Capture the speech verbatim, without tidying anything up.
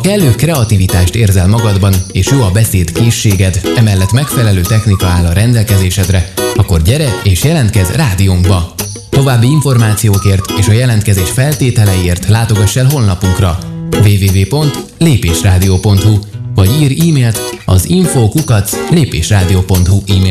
kellő kreativitást érzel magadban, és jó a beszéd készséged, emellett megfelelő technika áll a rendelkezésedre, akkor gyere és jelentkezz rádiónkba! További információkért és a jelentkezés feltételeiért látogass el honlapunkra double-u double-u double-u pont lépésrádió pont hu vagy írj e-mailt az info kukac lépésrádió pont hu e-mail